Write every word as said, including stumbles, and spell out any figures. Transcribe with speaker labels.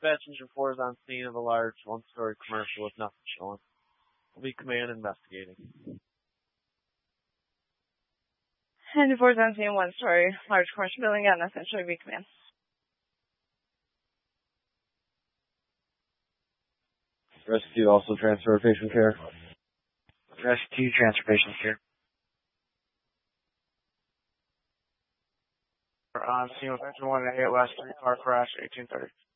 Speaker 1: Dispatch engine four is on scene of a large one-story commercial with nothing showing. Will be command investigating.
Speaker 2: Engine four is on scene, one-story large commercial building, got nothing showing, be command.
Speaker 1: Rescue also transfer patient care.
Speaker 3: Rescue transfer patient care.
Speaker 4: On scene with engine one and eight west, three car crash, eighteen thirty.